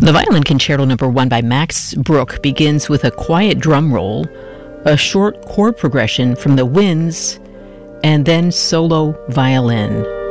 The Violin Concerto No. 1 by Max Bruch begins with a quiet drum roll, a short chord progression from the winds, and then solo violin.